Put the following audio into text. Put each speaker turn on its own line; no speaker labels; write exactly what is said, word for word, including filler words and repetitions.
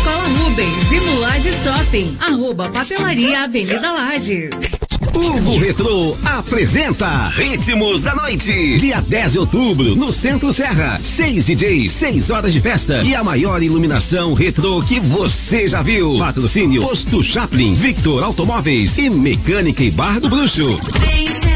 Escola Rubens e no Laje Shopping. Arroba Papelaria Avenida Lages.
Turbo Retrô apresenta Ritmos da Noite. Dia dez de outubro, no Centro Serra. Seis D Js, seis horas de festa e a maior iluminação retrô que você já viu. Patrocínio Posto Chaplin, Victor Automóveis e Mecânica e Bar do Bruxo.
Vem